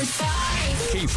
K5.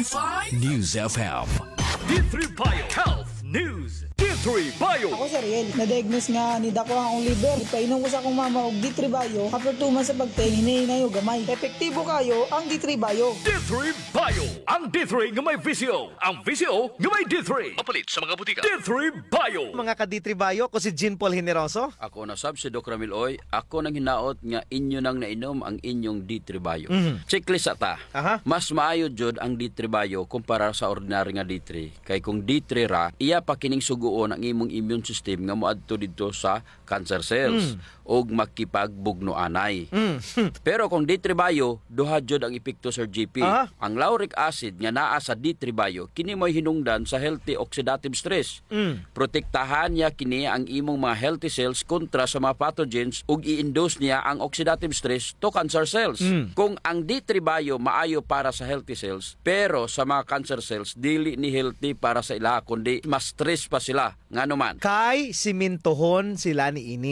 News FM. D3 Bio Health News. D3 Bio. Ako si Riel, na-diagnose nga ni dako akong liver. Ipainom ko sa akong mama og D3 Bio. After 2 months sa pagtingin, hinayo gamay. Epektibo kayo ang D3 Bio. D3 Bio. Ang D3 nga may visyo. Ang visyo nga may D3. Mapalit sa mga butika. D3 Bio. Mga ka-D3 Bio, ko si Jean Paul Generoso. Ako na sab si Doc Ramil Oy, ako nang hinaot nga inyo nang nainom ang inyong D3 Bio. Checklist ata. Aha. Mas maayo jud ang D3 Bio kumpara sa ordinary nga D3. Kay kung D3 ra, iya pa kining suguon ang imong immune system nga moadto didto sa cancer cells ug makipagbugno anay. Pero kung D3 Bio, duha jud ang epekto Sir GP. Aha. Ang lauric acid nga naa sa D3 Bio kini mo'y hinungdan sa healthy oxidative stress. Protektahan niya kini ang imong mga healthy cells kontra sa mga pathogens ug i-induce niya ang oxidative stress to cancer cells. Kung ang D3 Bio maayo para sa healthy cells, pero sa mga cancer cells dili ni healthy para sa ila kundi mas stress pa sila ngano man. Kay simintohon sila ni ini.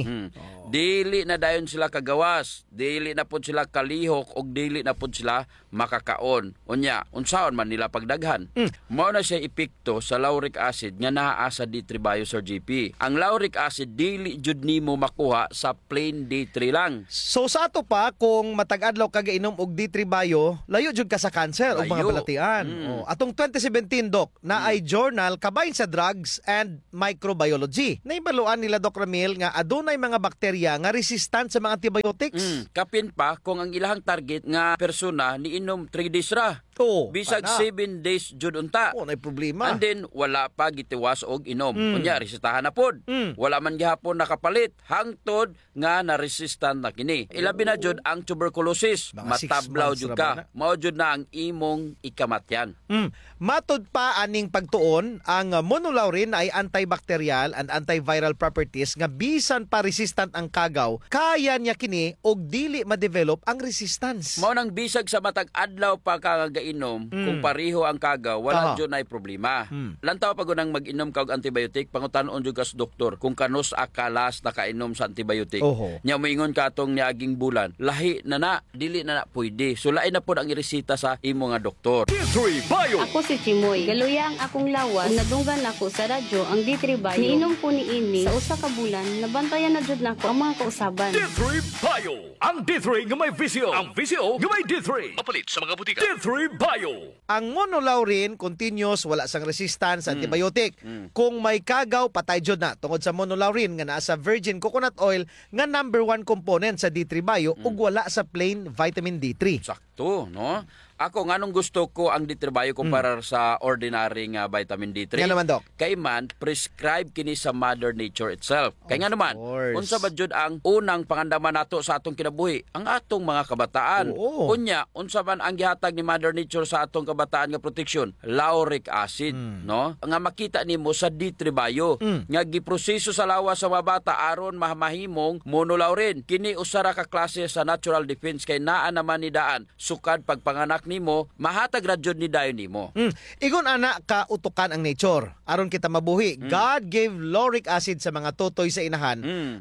Dili na dayon sila kagawas, dili na pud sila kalihok ug dili na pud sila makakaon. Unya, unsaon man nila pagdaghan. Mao na siya epekto sa lauric acid nga naa sa D3 Bio Sir GP. Ang lauric acid dili jud nimo makuha sa plain D3 lang. So sa ato pa, kung matag-adlaw ka gainom og D3 Bio, layo jud ka sa cancer o mga Layo. balatian. Atong 2017, Doc, na ay journal kabahin sa drugs and microbiology. Naibaluan nila, Doc Ramil, nga adunay mga bakterya nga resistant sa mga antibiotics. Kapin pa kung ang ilahang target nga persona niinom 3 days ra. Oo, Bisag pana. 7 days jud unta. Oh, nay problema. And then, wala pa gitiwas og inom. Kunya, resitahan na pod. Wala man gihapon nakapalit. Hangtod nga na-resistant na kini. Ilabi na jud ang tuberculosis. Mga 6 Matablaw months jud ra ba na? ka. Mao jud na ang imong ikamatyan. Matod pa aning pagtuon, ang monolaurin ay antibacterial and antiviral properties nga bisan pa resistant ang kagaw, kaya niya kini og dili ma-develop ang resistance. Mao nang bisag sa matag adlaw pa ka gainom, kung pareho ang kagaw, wala Aha. jud nay problema. Lantaw pa gunang mag-inom ka og antibiotic, pangutan-on jud ka sa doktor kung kanus akalas nakainom sa antibiotic. Oho. Nya moingon ka atong niaging bulan, lahi na dili na pwede. So lain na pod ang iresita sa imo nga doktor. D3 Bio. Ako si Chimoy. Galuya ang akong lawas. Kung nadunggan ako sa radyo ang D3 Bio. Niinom ko ni ini sa usa ka bulan. Nabantayan na jud nako ang mga kausaban. D3 Bio. Ang D3 nga may visyo. Ang visyo nga may D3. Mapalit sa mga butika. D3 Bio. Ang monolaurin continuous, wala sang resistance sa antibiotic. Kung may kagaw, patay jud na tungod sa monolaurin nga naa sa virgin coconut oil nga number 1 component sa D3 Bio ug wala sa plain vitamin D3. Sakto, no? Ako nganong gusto ko ang D3 Bio kumpara sa ordinary nga vitamin D3. Nga naman, Doc. Kay man prescribe kini sa Mother Nature itself. Kay nga naman, course. unsa ba jud ang unang pangandaman nato sa atong kinabuhi? Ang atong mga kabataan. Oo. Unya, unsa man ang gihatag ni Mother Nature sa atong kabataan nga proteksyon? Lauric acid, no? Nga makita nimo sa D3 Bio nga giproseso sa lawas sa mga bata aron mahimong monolaurin. Kini usara ka klase sa natural defense kay naa naman ni daan sukad pagpanganak nimo, mahatag ra jud ni dayon nimo. Igon ana ka utukan ang nature aron kita mabuhi. God gave lauric acid sa mga totoy sa inahan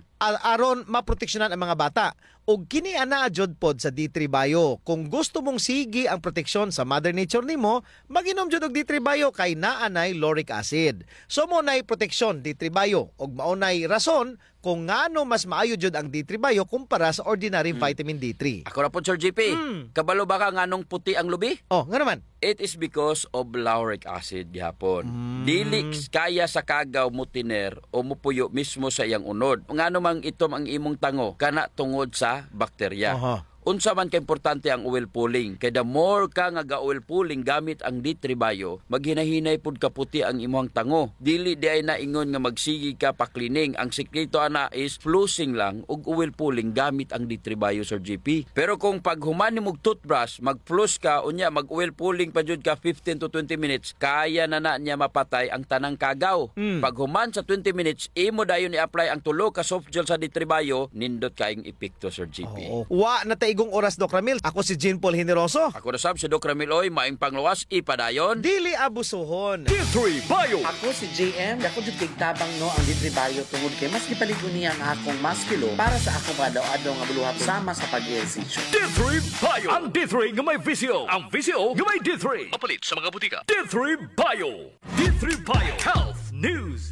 aron maproteksyonan ang mga bata. Ug kini ana jud pod sa D3 Bio. Kung gusto mong sige ang proteksyon sa Mother Nature nimo, mag-inom jud og D3 Bio kay naa nay lauric acid. So mo nay proteksyon D3 Bio ug mao nay rason kung ngano mas maayo jud ang D3 Bio kumpara sa ordinary vitamin D3. Ako na po, Sir GP. Kabalo ba ka nganong puti ang lubi? Oh, nga naman. It is because of lauric acid gihapon. Dili kaya sa kagaw mo tiner o mupuyo mismo sa iyang unod. Ngano mang itom ang imong tango kana tungod sa bakterya. Aha. Unsa man ka importante ang oil pulling. Kay the more ka nga ga-oil pulling gamit ang D3 Bio, maghinahinay pud kaputi ang imong tango. Dili di ay naingon nga magsigi ka pa cleaning. Ang sekreto ana is flossing lang ug oil pulling gamit ang D3 Bio Sir GP. Pero kung pag human nimog toothbrush, mag-floss ka unya mag-oil pulling pa jud ka 15 to 20 minutes, kaya na niya mapatay ang tanang kagaw. Pag human sa 20 minutes, imo dayon i-apply ang tulo ka soft gel sa D3 Bio, nindot kaing epekto Sir GP. Oo. Wa na tay maigong oras, Doc Ramil. Ako si Jean Paul Generoso. Ako na sab si Doc Ramiloy, maing panglawas, ipadayon. Dili abusuhon. D3 Bio. Ako si JM, ako jud kay tabang no ang D3 Bio tungod kay mas gipaligon niya ang akong maskilo para sa akong kadlaw-adlaw nga buluhat sama sa pag-ehersisyo. D3 Bio. Ang D3 nga may visyo. Ang visyo nga may D3. Mapalit sa mga butika. D3 Bio. D3 Bio. Health News.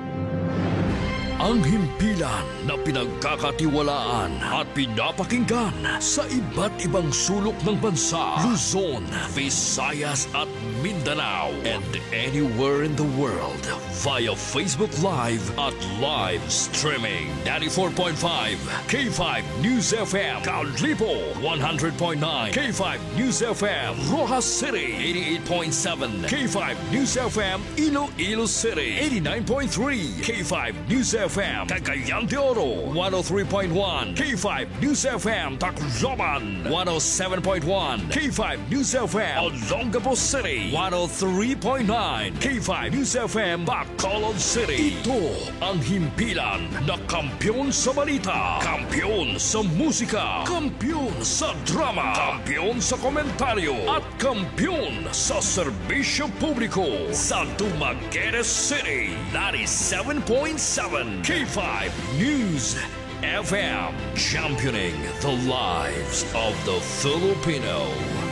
Ang himpilan na pinagkakatiwalaan at pinapakinggan sa iba't ibang sulok ng bansa, Luzon, Visayas at Mindanao, and anywhere in the world via Facebook Live at live streaming. 94.5 K5 News FM, Caunlipo, 100.9 K5 News FM, Rojas City, 88.7 K5 News FM, Iloilo City, 89.3 K5 News FM, Cagayan de Oro, 103.1 K5 News FM, Tacloban, 107.1 K5 News FM, Olongapo City, 103.9 K5 News FM, Bacolod City. Ito ang himpilan na kampiyon sa balita, kampiyon sa musika, kampiyon sa drama, kampiyon sa komentaryo, at kampiyon sa serbisyo publiko sa Dumaguete City, 97.7 K5 News FM, championing the lives of the Filipino.